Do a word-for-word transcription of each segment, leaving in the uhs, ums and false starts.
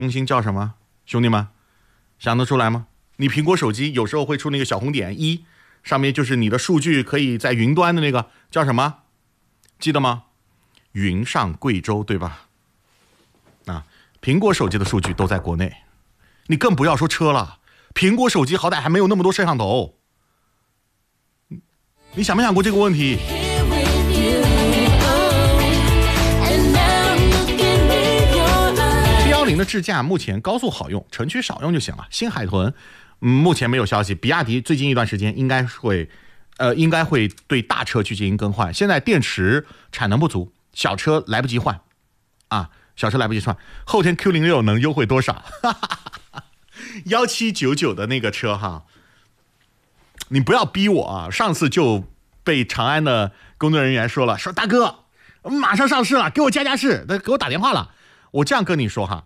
更新叫什么？兄弟们，想得出来吗？你苹果手机有时候会出那个小红点一，上面就是你的数据可以在云端的那个叫什么？记得吗？云上贵州，对吧？啊，苹果手机的数据都在国内，你更不要说车了。苹果手机好歹还没有那么多摄像头，你想没想过这个问题？B 一零的智驾目前高速好用，城区少用就行了。新海豚，嗯，目前没有消息。比亚迪最近一段时间应该会，呃，应该会对大车去进行更换。现在电池产能不足，小车来不及换，啊，小车来不及换。后天 Q 零六能优惠多少？一七九九的那个车哈，你不要逼我啊！上次就被长安的工作人员说了，说大哥，马上上市了，给我加加市，他给我打电话了。我这样跟你说哈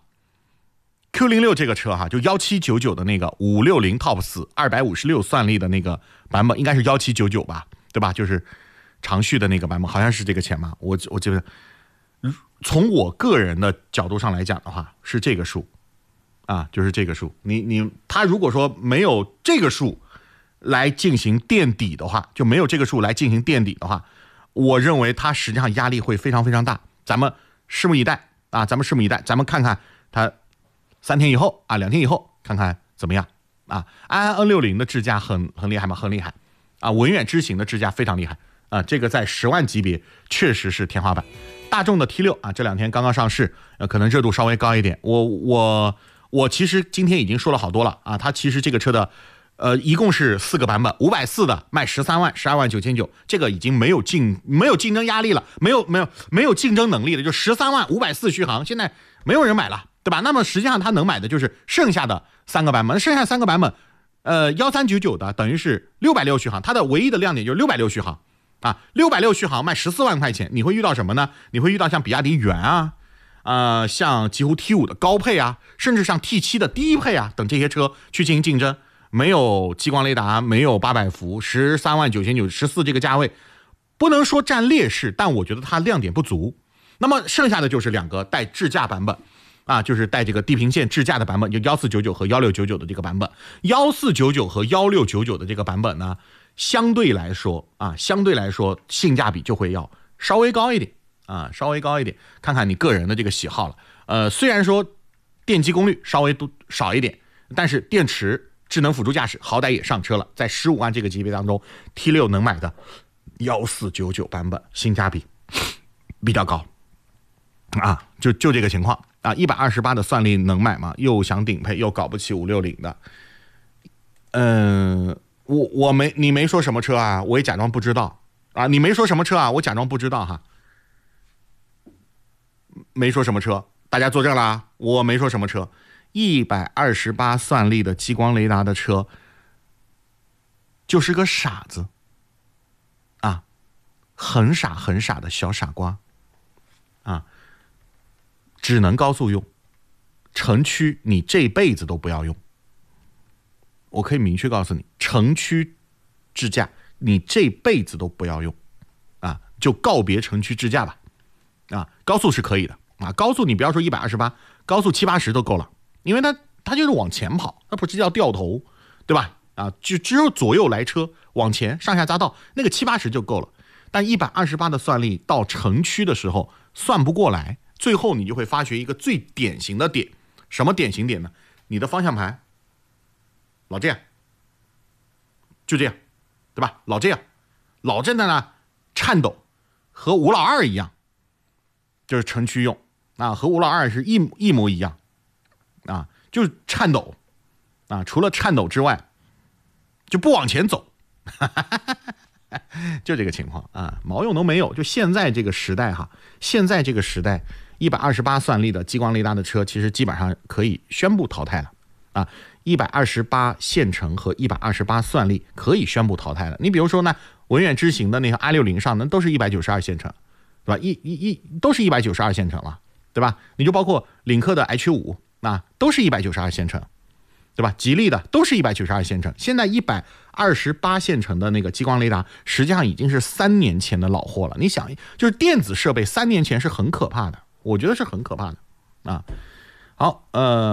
，Q 零六这个车哈，就一七九九的那个五六零 Top 四二百五十六算力的那个版本，应该是一七九九吧，对吧？就是长续的那个版本，好像是这个钱吧？我我记得，从我个人的角度上来讲的话，是这个数。啊，就是这个数，你你他如果说没有这个数来进行垫底的话，就没有这个数来进行垫底的话，我认为它实际上压力会非常非常大。咱们拭目以待啊，咱们拭目以待，咱们看看它三天以后啊，两天以后看看怎么样啊。安安 N 六零的智驾很很厉害吗？很厉害啊。文远之行的智驾非常厉害啊，这个在十万级别确实是天花板。大众的 T 六啊，这两天刚刚上市，呃，可能热度稍微高一点。我我。我其实今天已经说了好多了啊，它其实这个车的，呃，一共是四个版本，五百四的卖十三万、十二万九千九，这个已经没有竞没有竞争压力了，没有没有没有竞争能力了，就十三万五百四续航，现在没有人买了，对吧？那么实际上它能买的就是剩下的三个版本，剩下三个版本，呃，一三九九的等于是六百六续航，它的唯一的亮点就是六百六续航啊，六百六续航卖十四万块钱，你会遇到什么呢？你会遇到像比亚迪元啊。呃，像极狐 T 五的高配啊，甚至像 T 七的低配啊等这些车去进行竞争，没有激光雷达，没有八百伏，十三万九千九，十四这个价位，不能说占劣势，但我觉得它亮点不足。那么剩下的就是两个带智驾版本啊，就是带这个地平线智驾的版本，就一四九九和一六九九的这个版本，一四九九和一六九九的这个版本呢，相对来说啊，相对来说性价比就会要稍微高一点。啊，稍微高一点，看看你个人的这个喜好了。呃，虽然说电机功率稍微多少一点，但是电池、智能辅助驾驶好歹也上车了。在十五万这个级别当中 ，T 六能买的一四九九版本，性价比比较高啊，就就这个情况啊。一百二十八的算力能买吗？又想顶配，又搞不起五六零的。嗯、呃，我我没你没说什么车啊，我也假装不知道啊。你没说什么车啊，我假装不知道哈。没说什么车，大家作证啦，我没说什么车。一百二十八算力的激光雷达的车，就是个傻子啊，很傻很傻的小傻瓜啊，只能高速用，城区你这辈子都不要用。我可以明确告诉你，城区智驾你这辈子都不要用啊，就告别城区智驾吧。啊，高速是可以的啊，高速你不要说一百二十八，高速七八十都够了，因为它它就是往前跑，它不是叫掉头，对吧？啊，就只有左右来车往前上下匝道，那个七八十就够了。但一百二十八的算力到城区的时候算不过来，最后你就会发觉一个最典型的点，什么典型点呢？你的方向盘老这样，就这样，对吧？老这样，老这样呢颤抖，和吴老二一样。就是城区用啊，和吴老二是一一模一样啊，就是颤抖啊，除了颤抖之外，就不往前走，就这个情况啊，毛用都没有。就现在这个时代哈，现在这个时代，一百二十八算力的激光雷达的车，其实基本上可以宣布淘汰了啊。一百二十八线程和一百二十八算力可以宣布淘汰了。你比如说呢，文远之行的那个 i 六零上，那都是一百九十二线程。对吧？一一一都是一百九十二线程了，对吧？你就包括领克的 H 五，那都是一百九十二线程，对吧？吉利的都是一百九十二线程。现在一百二十八线程的那个激光雷达，实际上已经是三年前的老货了。你想，就是电子设备三年前是很可怕的，我觉得是很可怕的啊。好，呃。